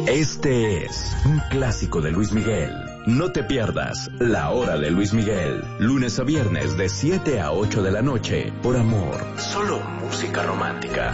Este es un clásico de Luis Miguel. No te pierdas La Hora de Luis Miguel, lunes a viernes de 7 a 8 de la noche, por Amor. Solo música romántica.